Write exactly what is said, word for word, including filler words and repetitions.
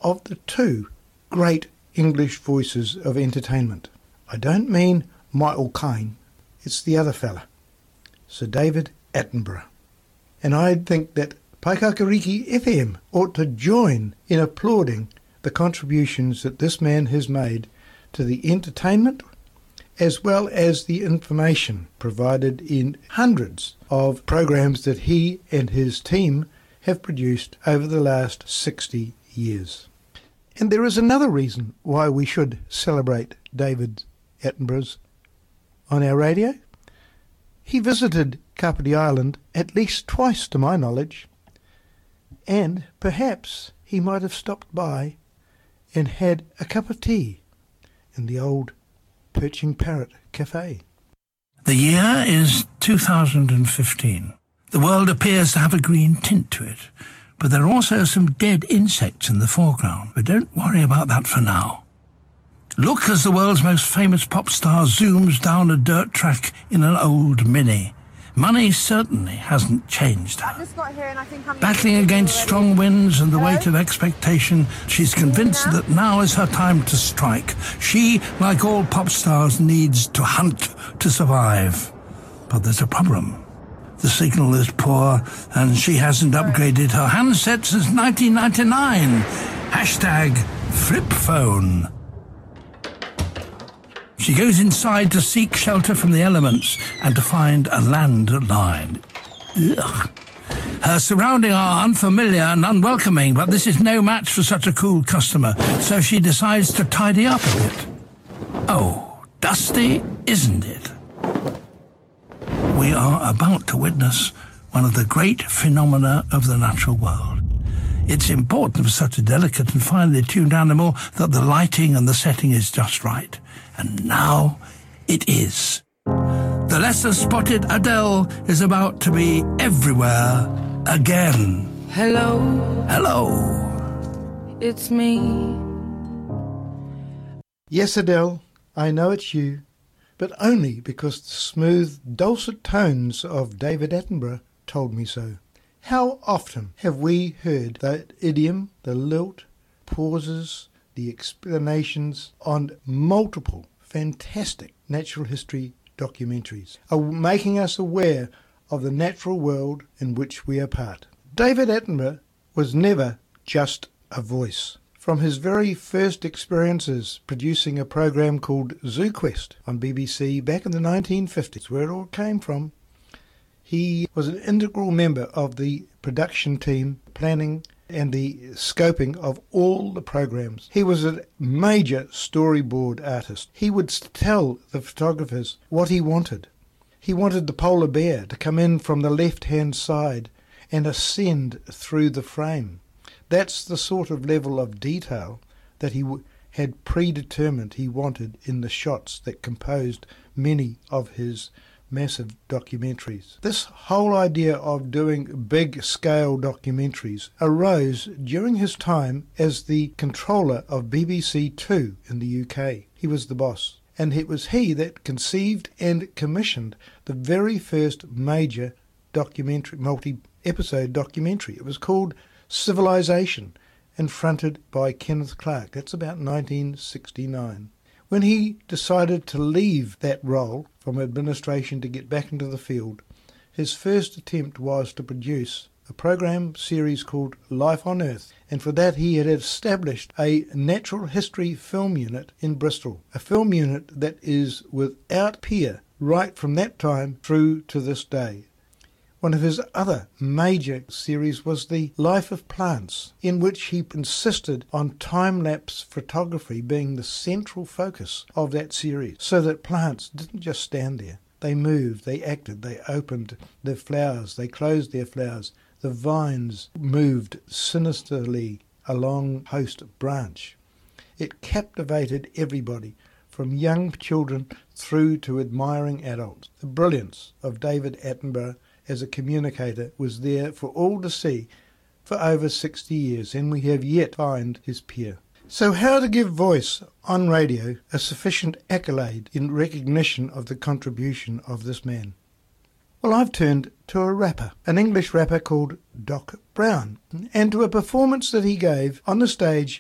of the two great English voices of entertainment. I don't mean Michael Caine, it's the other fella, Sir David Attenborough. And I think that Paekakariki F M ought to join in applauding the contributions that this man has made to the entertainment as well as the information provided in hundreds of programs that he and his team have produced over the last sixty years. And there is another reason why we should celebrate David Attenborough's on our radio. He visited Kapiti Island at least twice to my knowledge, and perhaps he might have stopped by and had a cup of tea in the old Perching Parrot Cafe. The year is two thousand fifteen. The world appears to have a green tint to it, but there are also some dead insects in the foreground. But don't worry about that for now. Look as the world's most famous pop star zooms down a dirt track in an old Mini. Money certainly hasn't changed her. I just got here and I think I'm Battling against strong winds and the Hello? weight of expectation, she's convinced that now is her time to strike. She, like all pop stars, needs to hunt to survive. But there's a problem. The signal is poor and she hasn't upgraded her handset since nineteen ninety-nine. Hashtag flip phone. She goes inside to seek shelter from the elements and to find a landline. Ugh. Her surroundings are unfamiliar and unwelcoming, but this is no match for such a cool customer, so she decides to tidy up a bit. Oh, dusty, isn't it? We are about to witness one of the great phenomena of the natural world. It's important for such a delicate and finely tuned animal that the lighting and the setting is just right. And now it is. The lesser-spotted Adele is about to be everywhere again. Hello, Hello. it's me. Yes, Adele, I know it's you, but only because the smooth, dulcet tones of David Attenborough told me so. How often have we heard that idiom, the lilt, pauses, the explanations on multiple fantastic natural history documentaries, are making us aware of the natural world in which we are part. David Attenborough was never just a voice. From his very first experiences producing a program called ZooQuest on B B C back in the nineteen fifties, where it all came from, he was an integral member of the production team, planning and the scoping of all the programs. He was a major storyboard artist. He would tell the photographers what he wanted. He wanted the polar bear to come in from the left-hand side and ascend through the frame. That's the sort of level of detail that he w- had predetermined he wanted in the shots that composed many of his massive documentaries. This whole idea of doing big-scale documentaries arose during his time as the controller of B B C Two in the U K. He was the boss, and it was he that conceived and commissioned the very first major documentary, multi-episode documentary. It was called Civilization, and fronted by Kenneth Clark. That's about nineteen sixty-nine. When he decided to leave that role from administration to get back into the field, his first attempt was to produce a program series called Life on Earth, and for that he had established a natural history film unit in Bristol, a film unit that is without peer right from that time through to this day. One of his other major series was The Life of Plants, in which he insisted on time-lapse photography being the central focus of that series, so that plants didn't just stand there. They moved, they acted, they opened their flowers, they closed their flowers. The vines moved sinisterly along host branch. It captivated everybody, from young children through to admiring adults. The brilliance of David Attenborough as a communicator was there for all to see for over sixty years, and we have yet to find his peer. So how to give voice on radio a sufficient accolade in recognition of the contribution of this man? Well, I've turned to a rapper, an English rapper called Doc Brown, and to a performance that he gave on the stage